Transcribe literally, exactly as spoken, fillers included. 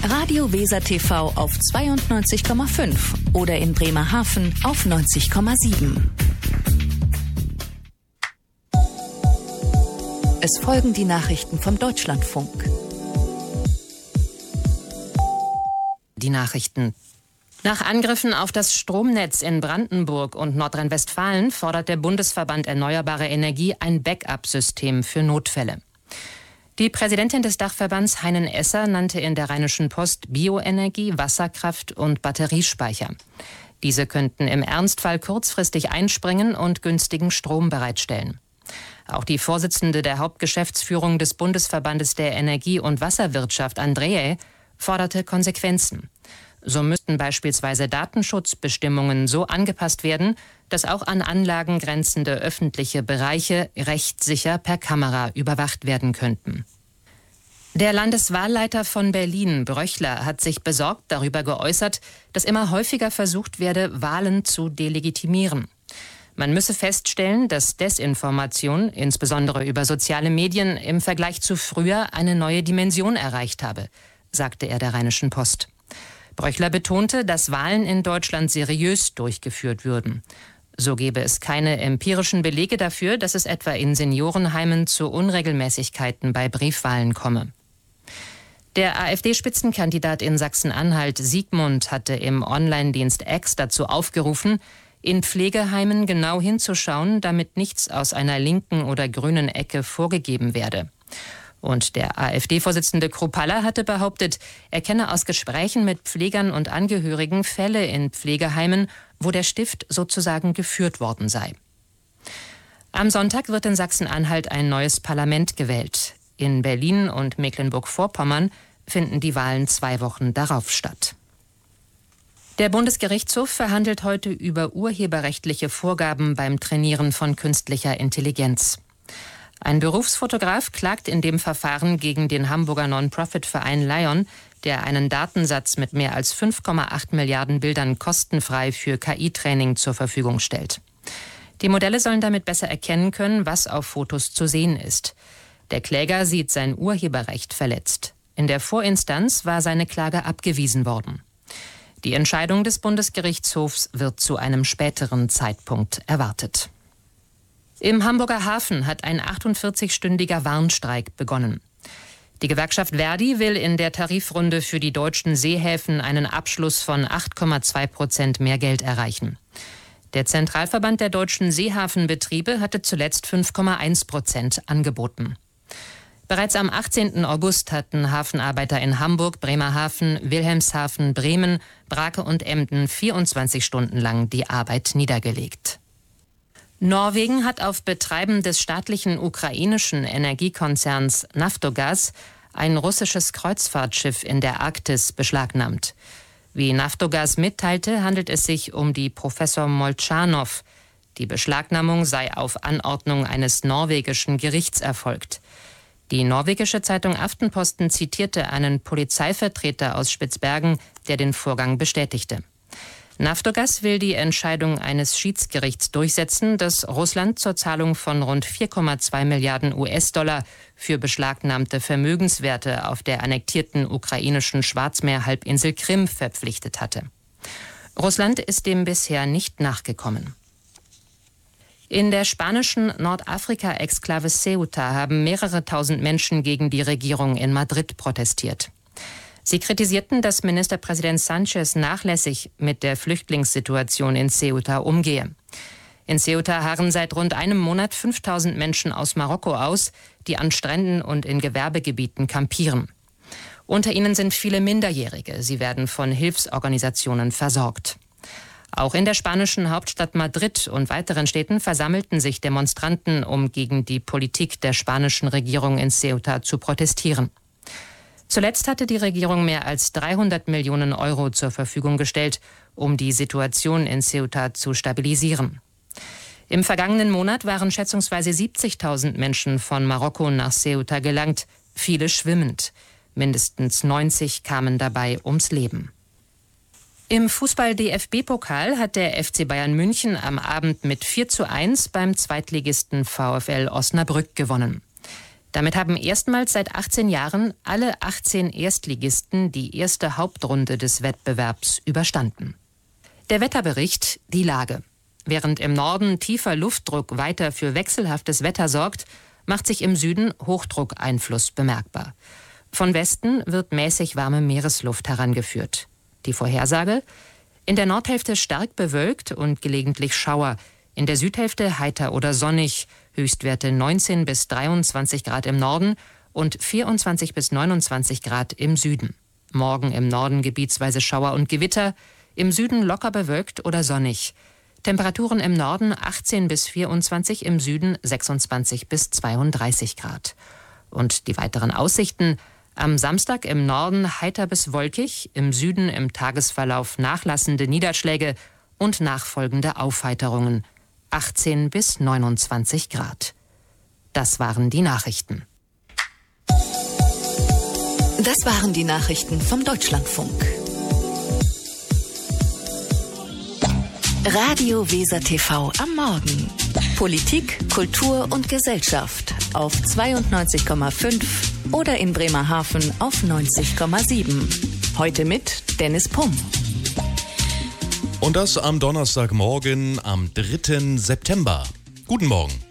Radio Weser T V auf zweiundneunzig Komma fünf oder in Bremerhaven auf neunzig Komma sieben. Es folgen die Nachrichten vom Deutschlandfunk. Die Nachrichten. Nach Angriffen auf das Stromnetz in Brandenburg und Nordrhein-Westfalen fordert der Bundesverband Erneuerbare Energie ein Backup-System für Notfälle. Die Präsidentin des Dachverbands Heinen Esser nannte in der Rheinischen Post Bioenergie, Wasserkraft und Batteriespeicher. Diese könnten im Ernstfall kurzfristig einspringen und günstigen Strom bereitstellen. Auch die Vorsitzende der Hauptgeschäftsführung des Bundesverbandes der Energie- und Wasserwirtschaft, Andreae, forderte Konsequenzen. So müssten beispielsweise Datenschutzbestimmungen so angepasst werden, dass auch an Anlagen grenzende öffentliche Bereiche rechtssicher per Kamera überwacht werden könnten. Der Landeswahlleiter von Berlin, Bröchler, hat sich besorgt darüber geäußert, dass immer häufiger versucht werde, Wahlen zu delegitimieren. Man müsse feststellen, dass Desinformation, insbesondere über soziale Medien, im Vergleich zu früher eine neue Dimension erreicht habe, sagte er der Rheinischen Post. Bröchler betonte, dass Wahlen in Deutschland seriös durchgeführt würden. So gebe es keine empirischen Belege dafür, dass es etwa in Seniorenheimen zu Unregelmäßigkeiten bei Briefwahlen komme. Der AfD-Spitzenkandidat in Sachsen-Anhalt, Siegmund, hatte im Online-Dienst X dazu aufgerufen, in Pflegeheimen genau hinzuschauen, damit nichts aus einer linken oder grünen Ecke vorgegeben werde. Und der AfD-Vorsitzende Kruppalla hatte behauptet, er kenne aus Gesprächen mit Pflegern und Angehörigen Fälle in Pflegeheimen, wo der Stift sozusagen geführt worden sei. Am Sonntag wird in Sachsen-Anhalt ein neues Parlament gewählt. In Berlin und Mecklenburg-Vorpommern finden die Wahlen zwei Wochen darauf statt. Der Bundesgerichtshof verhandelt heute über urheberrechtliche Vorgaben beim Trainieren von künstlicher Intelligenz. Ein Berufsfotograf klagt in dem Verfahren gegen den Hamburger Non-Profit-Verein Lion, der einen Datensatz mit mehr als fünf Komma acht Milliarden Bildern kostenfrei für K I-Training zur Verfügung stellt. Die Modelle sollen damit besser erkennen können, was auf Fotos zu sehen ist. Der Kläger sieht sein Urheberrecht verletzt. In der Vorinstanz war seine Klage abgewiesen worden. Die Entscheidung des Bundesgerichtshofs wird zu einem späteren Zeitpunkt erwartet. Im Hamburger Hafen hat ein achtundvierzigstündiger Warnstreik begonnen. Die Gewerkschaft Verdi will in der Tarifrunde für die deutschen Seehäfen einen Abschluss von acht Komma zwei Prozent mehr Geld erreichen. Der Zentralverband der deutschen Seehafenbetriebe hatte zuletzt fünf Komma eins Prozent angeboten. Bereits am achtzehnten August hatten Hafenarbeiter in Hamburg, Bremerhaven, Wilhelmshaven, Bremen, Brake und Emden vierundzwanzig Stunden lang die Arbeit niedergelegt. Norwegen hat auf Betreiben des staatlichen ukrainischen Energiekonzerns Naftogaz ein russisches Kreuzfahrtschiff in der Arktis beschlagnahmt. Wie Naftogaz mitteilte, handelt es sich um die Professor Molchanov. Die Beschlagnahmung sei auf Anordnung eines norwegischen Gerichts erfolgt. Die norwegische Zeitung Aftenposten zitierte einen Polizeivertreter aus Spitzbergen, der den Vorgang bestätigte. Naftogaz will die Entscheidung eines Schiedsgerichts durchsetzen, das Russland zur Zahlung von rund vier Komma zwei Milliarden U S-Dollar für beschlagnahmte Vermögenswerte auf der annektierten ukrainischen Schwarzmeerhalbinsel Krim verpflichtet hatte. Russland ist dem bisher nicht nachgekommen. In der spanischen Nordafrika-Exklave Ceuta haben mehrere tausend Menschen gegen die Regierung in Madrid protestiert. Sie kritisierten, dass Ministerpräsident Sanchez nachlässig mit der Flüchtlingssituation in Ceuta umgehe. In Ceuta harren seit rund einem Monat fünftausend Menschen aus Marokko aus, die an Stränden und in Gewerbegebieten kampieren. Unter ihnen sind viele Minderjährige. Sie werden von Hilfsorganisationen versorgt. Auch in der spanischen Hauptstadt Madrid und weiteren Städten versammelten sich Demonstranten, um gegen die Politik der spanischen Regierung in Ceuta zu protestieren. Zuletzt hatte die Regierung mehr als dreihundert Millionen Euro zur Verfügung gestellt, um die Situation in Ceuta zu stabilisieren. Im vergangenen Monat waren schätzungsweise siebzigtausend Menschen von Marokko nach Ceuta gelangt, viele schwimmend. Mindestens neunzig kamen dabei ums Leben. Im Fußball-D F B-Pokal hat der F C Bayern München am Abend mit vier zu eins beim Zweitligisten VfL Osnabrück gewonnen. Damit haben erstmals seit achtzehn Jahren alle achtzehn Erstligisten die erste Hauptrunde des Wettbewerbs überstanden. Der Wetterbericht, die Lage. Während im Norden tiefer Luftdruck weiter für wechselhaftes Wetter sorgt, macht sich im Süden Hochdruckeinfluss bemerkbar. Von Westen wird mäßig warme Meeresluft herangeführt. Die Vorhersage? In der Nordhälfte stark bewölkt und gelegentlich Schauer. In der Südhälfte heiter oder sonnig. Höchstwerte neunzehn bis dreiundzwanzig Grad im Norden und vierundzwanzig bis neunundzwanzig Grad im Süden. Morgen im Norden gebietsweise Schauer und Gewitter, im Süden locker bewölkt oder sonnig. Temperaturen im Norden achtzehn bis vierundzwanzig, im Süden sechsundzwanzig bis zweiunddreißig Grad. Und die weiteren Aussichten: am Samstag im Norden heiter bis wolkig, im Süden im Tagesverlauf nachlassende Niederschläge und nachfolgende Aufheiterungen. achtzehn bis neunundzwanzig Grad. Das waren die Nachrichten. Das waren die Nachrichten vom Deutschlandfunk. Radio Weser T V am Morgen. Politik, Kultur und Gesellschaft auf zweiundneunzig Komma fünf oder in Bremerhaven auf neunzig Komma sieben. Heute mit Dennis Pumm. Und das am Donnerstagmorgen, am dritten September. Guten Morgen.